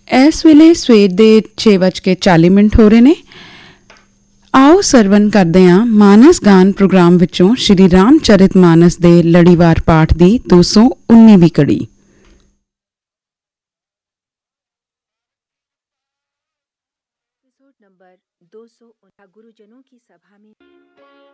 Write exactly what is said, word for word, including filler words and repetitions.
इस वेले सवेर दे छे बज के चाली मिनट हो रहे ने। आओ सरवण करते हैं मानस गान प्रोग्राम विचों श्री रामचरित मानस दे लड़ीवार पाठ दी दो सौ उन्नीवीं कड़ी। एपिसोड नंबर दो सौ गुरुजनों की सभा में